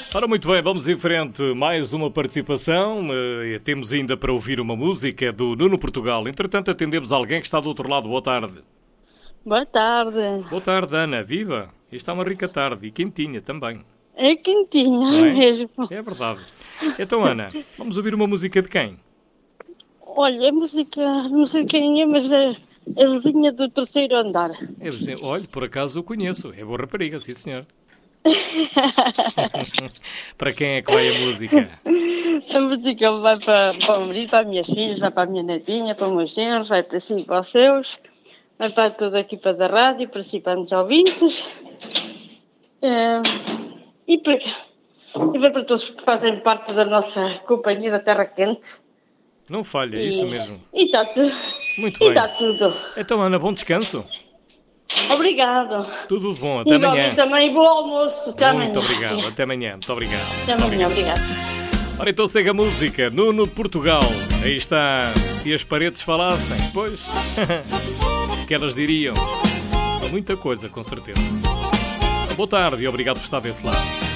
Ora, muito bem, vamos em frente. Mais uma participação. Temos ainda para ouvir uma música do Nuno Portugal. Entretanto, atendemos alguém que está do outro lado. Boa tarde. Boa tarde. Boa tarde, Ana. Viva! Isto está uma rica tarde e quentinha também. É quentinha, é mesmo. É verdade. Então, Ana, vamos ouvir uma música de quem? Olha, a música, não sei quem é, mas é a vizinha do terceiro andar. Olha, por acaso eu conheço. É boa rapariga, sim senhor. Para quem é que vai a música? A música vai para o marido, para as minhas filhas, vai para a minha netinha, para os meus genros, vai para si, para os seus, vai para toda a equipa da rádio, para si, para os ouvintes. E vai para todos que fazem parte da nossa companhia da Terra Quente. Não falha, é isso mesmo. E está tudo. Muito bem. E está tudo. Então, Ana, bom descanso. Obrigado. Tudo de bom, até amanhã. E também bom almoço. Até amanhã. Muito obrigado, até amanhã. Muito obrigado. Até amanhã, obrigado. Ora, então segue a música. Nuno Portugal. Aí está. Se as paredes falassem, pois. O que elas diriam? Muita coisa, com certeza. Boa tarde e obrigado por estar desse lado.